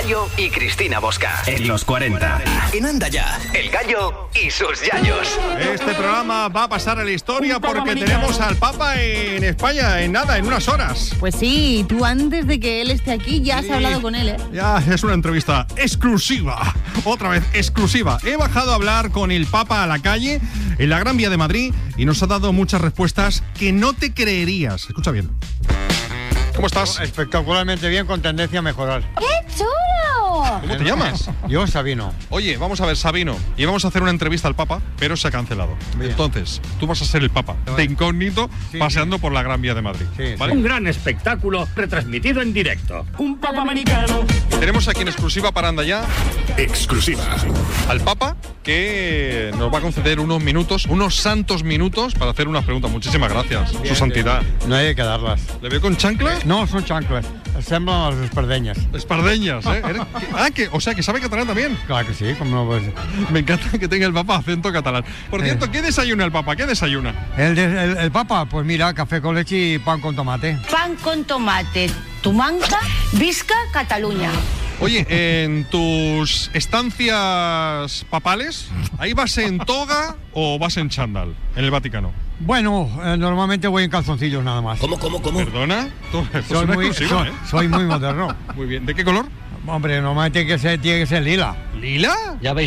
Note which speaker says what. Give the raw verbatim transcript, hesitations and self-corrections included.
Speaker 1: Gallo y Cristina Bosca. En los cuarenta. En Anda Ya, El Gallo y sus yayos.
Speaker 2: Este programa va a pasar a la historia porque tenemos al Papa en España en nada, en unas horas.
Speaker 3: Pues sí, tú antes de que él esté aquí ya
Speaker 2: Sí.
Speaker 3: has hablado con él, ¿eh?
Speaker 2: Ya es una entrevista exclusiva. Otra vez, exclusiva. He bajado a hablar con el Papa a la calle, en la Gran Vía de Madrid, y nos ha dado muchas respuestas que no te creerías. Escucha bien. ¿Cómo estás?
Speaker 4: Espectacularmente bien, con tendencia a mejorar.
Speaker 3: ¡Qué chulo!
Speaker 2: ¿Cómo te llamas?
Speaker 4: Yo, Sabino.
Speaker 2: Oye, vamos a ver, Sabino, y vamos a hacer una entrevista al Papa, pero se ha cancelado.
Speaker 4: Bien.
Speaker 2: Entonces, tú vas a ser el Papa, de incógnito,
Speaker 4: Sí,
Speaker 2: paseando por la Gran Vía de Madrid.
Speaker 4: Sí,
Speaker 2: ¿vale?
Speaker 5: Un gran espectáculo retransmitido en directo. Un papa americano.
Speaker 2: Tenemos aquí en exclusiva para Anda Ya
Speaker 6: Exclusiva.
Speaker 2: al Papa, que nos va a conceder unos minutos, unos santos minutos, para hacer unas preguntas. Muchísimas gracias, Su
Speaker 4: Bien,
Speaker 2: Santidad.
Speaker 4: bien. No hay que darlas.
Speaker 2: ¿Le veo con chanclas?
Speaker 4: No, son chanclas. Semblan las espardeñas.
Speaker 2: Espardeñas, ¿eh? Eres- Ah, que, o sea, que sabe catalán también.
Speaker 4: Claro que sí, como no puede ser.
Speaker 2: Me encanta que tenga el Papa acento catalán. Por cierto, ¿qué desayuna el Papa? ¿Qué desayuna?
Speaker 4: El, de- el, el Papa, pues mira, café con leche y pan con tomate.
Speaker 7: Pan con tomate, Tumanca, Visca, Cataluña.
Speaker 2: Oye, en tus estancias papales, ¿ahí vas en toga o vas en chándal en el Vaticano?
Speaker 4: Bueno, eh, normalmente voy en calzoncillos nada más.
Speaker 6: ¿Cómo, cómo, cómo?
Speaker 2: ¿Perdona? Esto es
Speaker 4: Soy
Speaker 2: una
Speaker 4: muy,
Speaker 2: exclusiva,
Speaker 4: soy,
Speaker 2: ¿eh?
Speaker 4: soy muy moderno.
Speaker 2: Muy bien. ¿De qué color?
Speaker 4: Hombre, normalmente tiene que ser, tiene que ser lila.
Speaker 2: ¿Lila?
Speaker 8: Ya veis.